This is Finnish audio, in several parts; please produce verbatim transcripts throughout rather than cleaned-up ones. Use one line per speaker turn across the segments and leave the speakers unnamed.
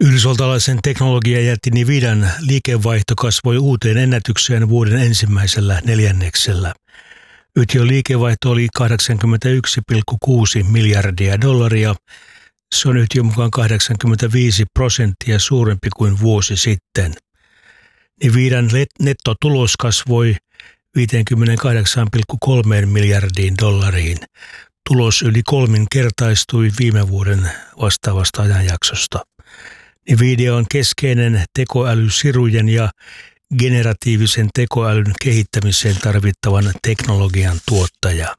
Yhdysvaltalaisen teknologiajätti Nvidian liikevaihto kasvoi uuteen ennätykseen vuoden ensimmäisellä neljänneksellä. Yhtiön liikevaihto oli kahdeksankymmentäyksi pilkku kuusi miljardia dollaria. Se on yhtiön mukaan kahdeksankymmentäviisi prosenttia suurempi kuin vuosi sitten. Nvidian nettotulos kasvoi viisikymmentäkahdeksan pilkku kolme miljardiin dollariin. Tulos yli kolminkertaistui viime vuoden vastaavasta ajanjaksosta. Nvidia on keskeinen tekoälysirujen ja generatiivisen tekoälyn kehittämiseen tarvittavan teknologian tuottaja.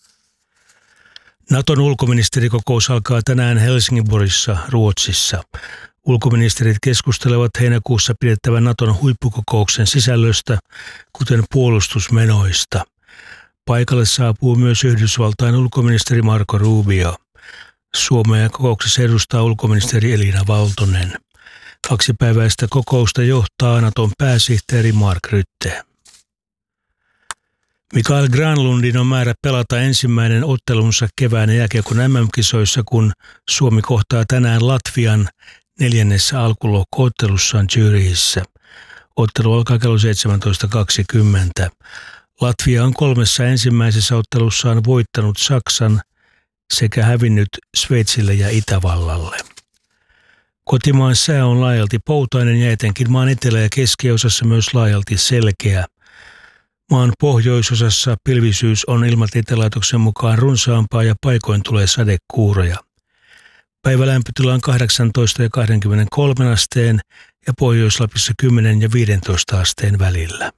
Naton ulkoministerikokous alkaa tänään Helsingborissa, Ruotsissa. Ulkoministerit keskustelevat heinäkuussa pidettävän Naton huippukokouksen sisällöstä, kuten puolustusmenoista. Paikalle saapuu myös Yhdysvaltain ulkoministeri Marco Rubio. Suomea kokouksessa edustaa ulkoministeri Elina Valtonen. Kaksipäiväistä kokousta johtaa Naton pääsihteeri Mark Rutte. Mikael Granlundin on määrä pelata ensimmäinen ottelunsa kevään jääkiekon äm äm-kisoissa, kun Suomi kohtaa tänään Latvian neljännessä alkulohko-ottelussaan Zürichissä. Ottelu alkaa kello seitsemäntoista kaksikymmentä. Latvia on kolmessa ensimmäisessä ottelussaan voittanut Saksan sekä hävinnyt Sveitsille ja Itävallalle. Kotimaan sää on laajalti poutainen ja etenkin maan etelä- ja keskiosassa myös laajalti selkeä. Maan pohjoisosassa pilvisyys on Ilmatieteen laitoksen mukaan runsaampaa ja paikoin tulee sadekuuroja. Päivälämpötila on kahdeksantoista ja kaksikymmentäkolme asteen ja Pohjois-Lapissa kymmenen ja viisitoista asteen välillä.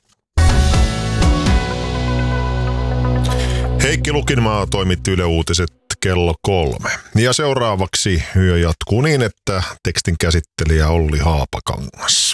Heikki Lukinmaa toimitti Yle Uutiset kello kolme. Ja seuraavaksi yö jatkuu niin, että tekstin käsittelijä Olli Haapakangas.